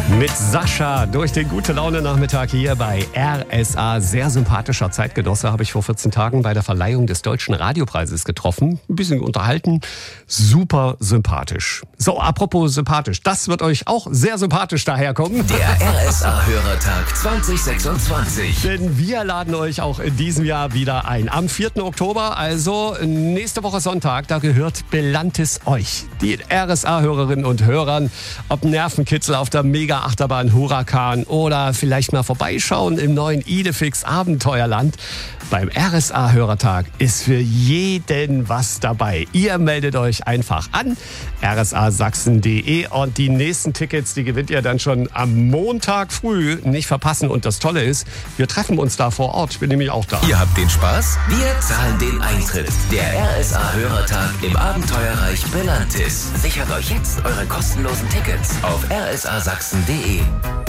Mit Sascha durch den Gute-Laune-Nachmittag hier bei RSA. Sehr sympathischer Zeitgenosse habe ich vor 14 Tagen bei der Verleihung des Deutschen Radiopreises getroffen. Ein bisschen unterhalten. Super sympathisch. So, apropos sympathisch. Das wird euch auch sehr sympathisch daherkommen. Der RSA-Hörertag 2026. Denn wir laden euch auch in diesem Jahr wieder ein. Am 4. Oktober, also nächste Woche Sonntag, da gehört Belantis euch. Die RSA-Hörerinnen und Hörern, ob Nervenkitzel auf der Mega-Achterbahn Huracan oder vielleicht mal vorbeischauen im neuen Idefix Abenteuerland. Beim RSA-Hörertag ist für jeden was dabei. Ihr meldet euch einfach an, rsasachsen.de, und die nächsten Tickets, die gewinnt ihr dann schon am Montag früh. Nicht verpassen. Und das Tolle ist, wir treffen uns da vor Ort. Ich bin nämlich auch da. Ihr habt den Spaß, wir zahlen den Eintritt. Der RSA-Hörertag im Abenteuerreich Belantis. Sichert euch jetzt eure kostenlosen Tickets auf rsasachsen.de.